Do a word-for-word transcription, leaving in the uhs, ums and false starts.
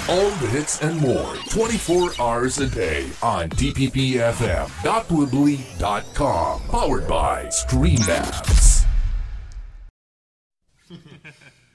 All the hits and more twenty-four hours a day on T P P F M dot woodley dot com. Powered by StreamLabs.